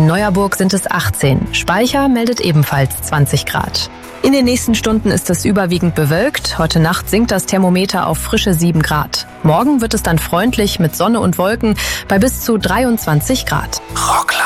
In Neuerburg sind es 18. Speicher meldet ebenfalls 20 Grad. In den nächsten Stunden ist es überwiegend bewölkt. Heute Nacht sinkt das Thermometer auf frische 7 Grad. Morgen wird es dann freundlich mit Sonne und Wolken bei bis zu 23 Grad. Rockland.